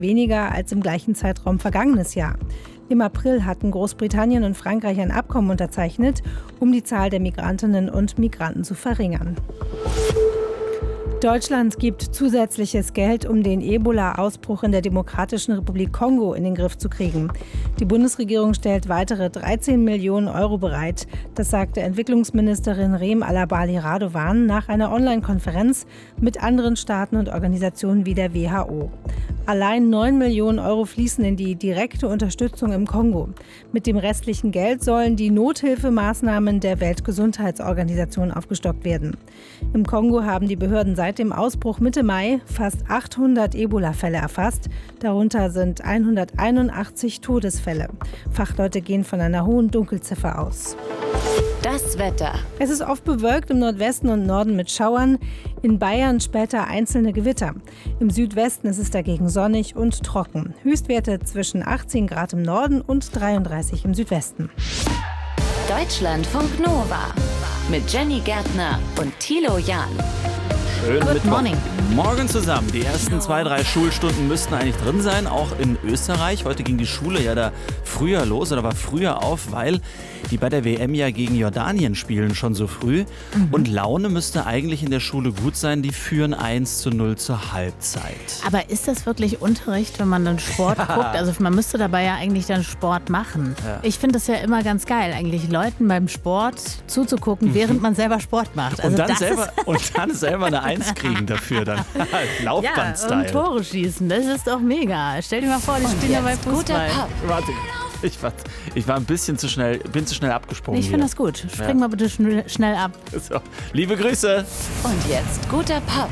weniger als im gleichen Zeitraum vergangenes Jahr. Im April hatten Großbritannien und Frankreich ein Abkommen unterzeichnet, um die Zahl der Migrantinnen und Migranten zu verringern. Deutschland gibt zusätzliches Geld, um den Ebola-Ausbruch in der Demokratischen Republik Kongo in den Griff zu kriegen. Die Bundesregierung stellt weitere 13 Millionen Euro bereit. Das sagte Entwicklungsministerin Rem Alabali Radovan nach einer Online-Konferenz mit anderen Staaten und Organisationen wie der WHO. Allein 9 Millionen Euro fließen in die direkte Unterstützung im Kongo. Mit dem restlichen Geld sollen die Nothilfemaßnahmen der Weltgesundheitsorganisation aufgestockt werden. Im Kongo haben die Behörden seit dem Ausbruch Mitte Mai fast 800 Ebola-Fälle erfasst. Darunter sind 181 Todesfälle. Fachleute gehen von einer hohen Dunkelziffer aus. Das Wetter. Es ist oft bewölkt im Nordwesten und Norden mit Schauern. In Bayern später einzelne Gewitter. Im Südwesten ist es dagegen sonnig und trocken. Höchstwerte zwischen 18 Grad im Norden und 33 im Südwesten. Deutschlandfunk Nova mit Jenny Gärtner und Thilo Jahn. Schönen Good Mittwoch. morning. Morgen zusammen. Die ersten 2-3 Schulstunden müssten eigentlich drin sein, auch in Österreich. Heute ging die Schule ja da früher los oder war früher auf, weil die bei der WM ja gegen Jordanien spielen, schon so früh. Und Laune müsste eigentlich in der Schule gut sein. Die führen 1:0 zur Halbzeit. Aber ist das wirklich Unterricht, wenn man dann Sport guckt? Also man müsste dabei ja eigentlich dann Sport machen. Ja. Ich finde das ja immer ganz geil, eigentlich Leuten beim Sport zuzugucken, während man selber Sport macht. Also und dann selber eine 1 kriegen dafür dann. ja, Laufband-Style. und Tore schießen, das ist doch mega. Stell dir mal vor, die spielen dabei Jetzt guter Fußball. Pop. Warte, ich war ein bisschen zu schnell, bin zu schnell abgesprungen. Ich finde das gut. Spring mal bitte schnell ab. So, liebe Grüße. Und jetzt guter Pop.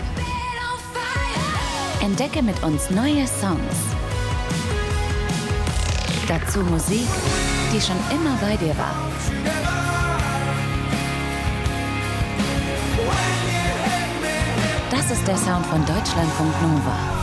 Entdecke mit uns neue Songs. Dazu Musik, die schon immer bei dir war. Das ist der Sound von Deutschlandfunk Nova.